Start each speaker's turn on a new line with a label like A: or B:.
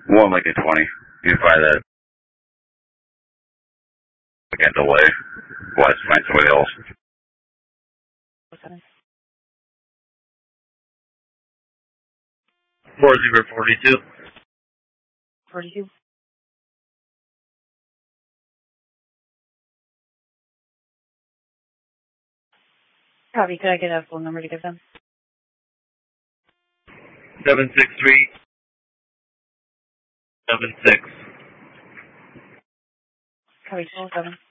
A: 1 Lincoln 20. You can find that again delay. Why find somebody else? 4042.
B: 42. Copy. Could I get a phone number to give them?
A: 76376.
B: Copy. 7.